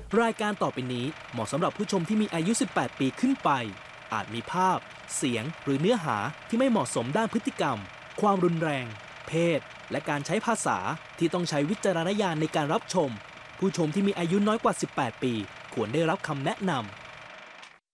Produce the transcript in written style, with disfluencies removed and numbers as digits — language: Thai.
รายการต่อไปนี้เหมาะสำหรับผู้ชมที่มีอายุ 18 ปีขึ้นไป อาจมีภาพ เสียง หรือเนื้อหาที่ไม่เหมาะสมด้านพฤติกรรม ความรุนแรง เพศ และการใช้ภาษาที่ต้องใช้วิจารณญาณในการรับชม ผู้ชมที่มีอายุน้อยกว่า 18 ปีควรได้รับคำแนะนำ